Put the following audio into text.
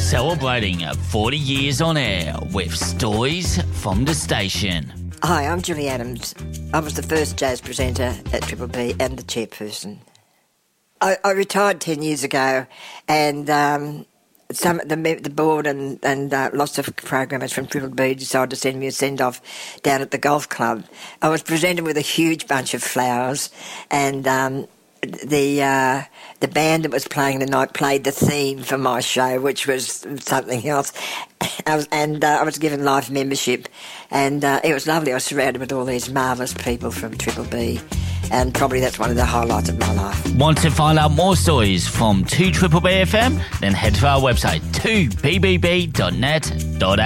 Celebrating 40 years on air with stories from the station. Hi, I'm Julie Adams. I was the first jazz presenter at Triple B and the chairperson. I retired 10 years ago, and the board and lots of programmers from Triple B decided to send me a send-off down at the golf club. I was presented with a huge bunch of flowers, and the band that was playing the night played the theme for my show, which was something else. I was given life membership, and it was lovely. I was surrounded with all these marvellous people from Triple B, and probably that's one of the highlights of my life. Want to find out more stories from 2BBB FM? Then head to our website 2bbb.net.au.